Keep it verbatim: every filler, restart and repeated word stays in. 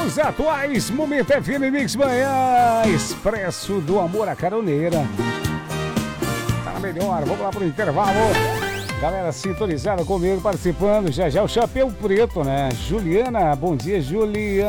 Os atuais Momento F M Mix Manhã, Expresso do Amor à Caroneira. Tá melhor, vamos lá pro intervalo. Galera sintonizada comigo, participando. Já já o Chapéu Preto, né? Juliana, bom dia, Juliana.